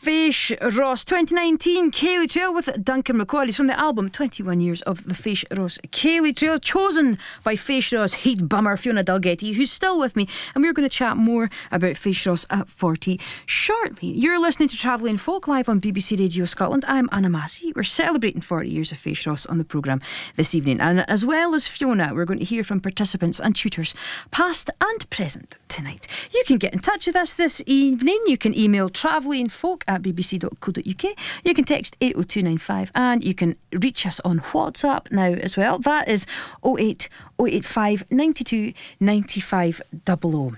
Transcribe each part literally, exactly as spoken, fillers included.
Faish Ross twenty nineteen Kaylee Trail with Duncan McCauley from the album twenty-one Years of the Faish Ross Kaylee Trail, chosen by Faish Ross hate bummer Fiona Dalgetty, who's still with me, and we're going to chat more about Faish Ross at forty shortly. You're listening to Travelling Folk live on B B C Radio Scotland. I'm Anna Massey. We're celebrating forty years of Faish Ross on the programme this evening, and as well as Fiona, we're going to hear from participants and tutors past and present tonight. You can get in touch with us this evening. You can email travellingfolk at b b c dot co dot u k. You can text eight oh two nine five, and you can reach us on WhatsApp now as well. That is oh eight oh eight five nine two nine five zero zero.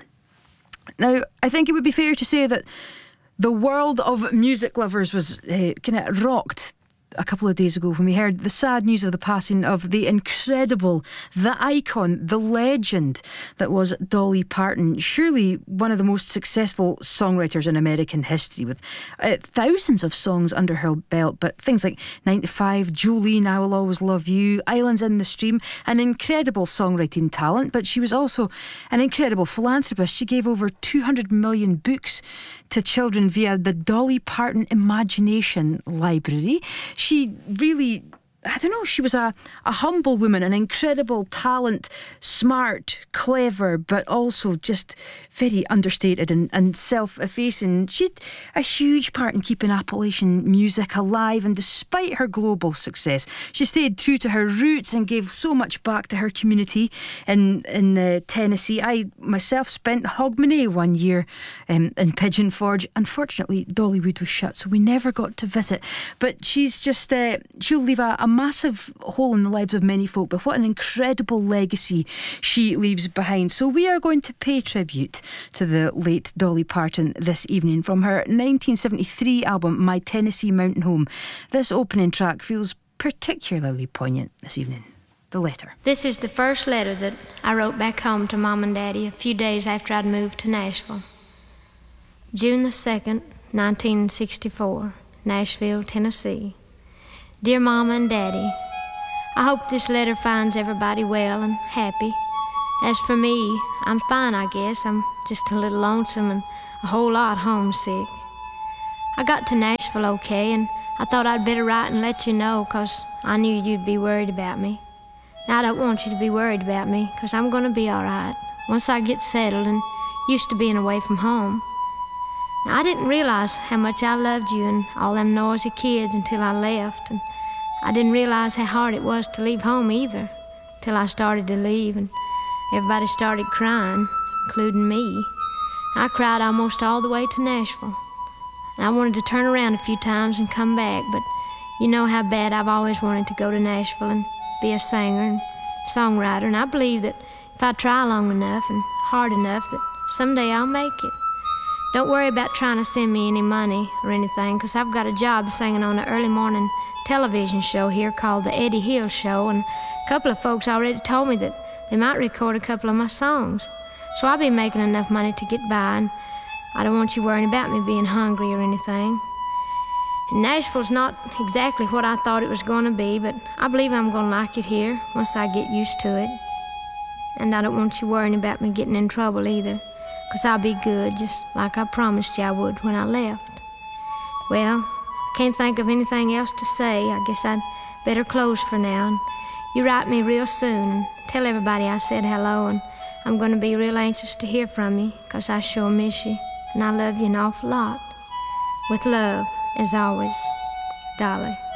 Now, I think it would be fair to say that the world of music lovers was uh, kind of rocked a couple of days ago when we heard the sad news of the passing of the incredible, the icon, the legend that was Dolly Parton. Surely one of the most successful songwriters in American history, with uh, thousands of songs under her belt, but things like nine to five, Jolene, I Will Always Love You, Islands in the Stream, an incredible songwriting talent, but she was also an incredible philanthropist. She gave over two hundred million books to children via the Dolly Parton Imagination Library. She really, I don't know, she was a, a humble woman, an incredible talent, smart, clever, but also just very understated and, and self-effacing. She had a huge part in keeping Appalachian music alive, and despite her global success, she stayed true to her roots and gave so much back to her community in, in uh, Tennessee. I myself spent Hogmanay one year um, in Pigeon Forge. Unfortunately, Dollywood was shut, so we never got to visit. But she's just, uh, she'll leave a, a massive hole in the lives of many folk, but what an incredible legacy she leaves behind. So we are going to pay tribute to the late Dolly Parton this evening from her nineteen seventy-three album My Tennessee Mountain Home. This opening track feels particularly poignant this evening. The letter. This is the first letter that I wrote back home to Mom and Daddy a few days after I'd moved to Nashville. June the second, nineteen sixty-four, Nashville, Tennessee. Dear Mama and Daddy, I hope this letter finds everybody well and happy. As for me, I'm fine, I guess. I'm just a little lonesome and a whole lot homesick. I got to Nashville okay, and I thought I'd better write and let you know, 'cause I knew you'd be worried about me. Now, I don't want you to be worried about me, 'cause I'm gonna be all right once I get settled and used to being away from home. Now, I didn't realize how much I loved you and all them noisy kids until I left, and I didn't realize how hard it was to leave home either, till I started to leave and everybody started crying, including me. I cried almost all the way to Nashville, and I wanted to turn around a few times and come back, but you know how bad I've always wanted to go to Nashville and be a singer and songwriter, and I believe that if I try long enough and hard enough, that someday I'll make it. Don't worry about trying to send me any money or anything, 'cause I've got a job singing on an early morning television show here called The Eddie Hill Show, and a couple of folks already told me that they might record a couple of my songs. So I'll be making enough money to get by, and I don't want you worrying about me being hungry or anything. And Nashville's not exactly what I thought it was going to be, but I believe I'm going to like it here once I get used to it. And I don't want you worrying about me getting in trouble either, 'cause I'll be good, just like I promised you I would when I left. Well, I can't think of anything else to say. I guess I'd better close for now. And you write me real soon and tell everybody I said hello, and I'm going to be real anxious to hear from you, 'cause I sure miss you, and I love you an awful lot. With love, as always, Dolly.